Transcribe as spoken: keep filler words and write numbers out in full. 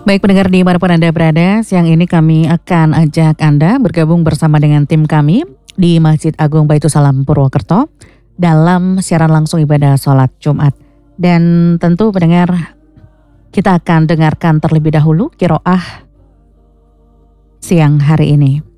Baik pendengar dimanapun Anda berada, siang ini kami akan ajak Anda bergabung bersama dengan tim kami di Masjid Agung Baitusalam Purwokerto dalam siaran langsung ibadah sholat Jumat. Dan tentu pendengar, kita akan dengarkan terlebih dahulu kiroah siang hari ini.